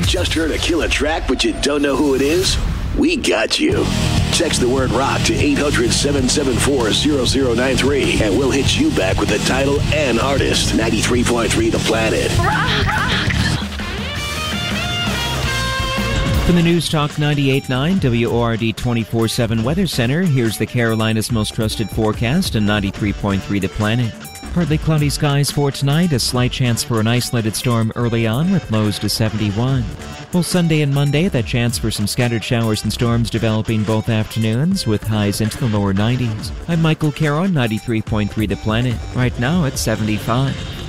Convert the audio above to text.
Just heard a killer track, but you don't know who it is? We got you. Text the word rock to 800-774-0093, and we'll hit you back with the title and artist. 93.3 The Planet. From the News Talk 98.9 WORD 24/7 Weather Center, here's the Carolinas' most trusted forecast and 93.3 The Planet. Partly cloudy skies for tonight, a slight chance for an isolated storm early on with lows to 71. Well, Sunday and Monday, that chance for some scattered showers and storms developing both afternoons with highs into the lower 90s. I'm Michael Caro, 93.3 The Planet. Right now it's 75.